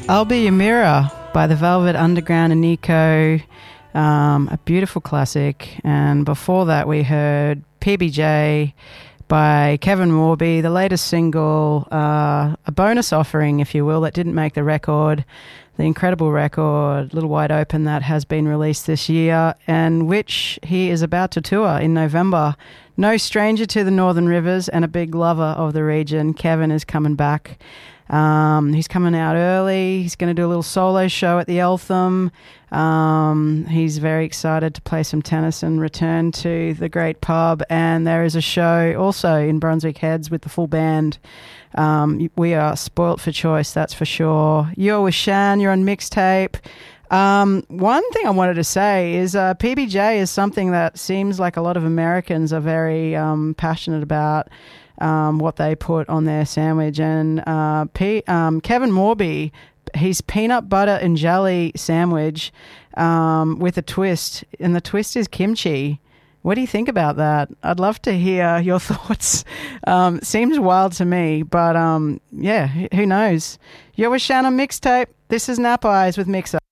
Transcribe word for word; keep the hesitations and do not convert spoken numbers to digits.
I'll Be Your Mirror by the Velvet Underground and Nico, um, a beautiful classic. And before that we heard P B J by Kevin Morby, the latest single, uh, a bonus offering, if you will, that didn't make the record, the incredible record, Little Wide Open, that has been released this year and which he is about to tour in November. No stranger to the Northern Rivers and a big lover of the region, Kevin is coming back. Um, he's coming out early. He's going to do a little solo show at the Eltham. Um, he's very excited to play some tennis and return to the great pub. And there is a show also in Brunswick Heads with the full band. Um, we are spoilt for choice, that's for sure. You're with Shan, you're on Mixtape. Um, one thing I wanted to say is uh, P B J is something that seems like a lot of Americans are very um, passionate about. Um, what they put on their sandwich. And uh, P- um, Kevin Morby, his peanut butter and jelly sandwich um, with a twist, and the twist is kimchi. What do you think about that? I'd love to hear your thoughts. Um, seems wild to me, but um, yeah, who knows? You're with Shannon Mixtape. This is Nap Eyes with Mixer.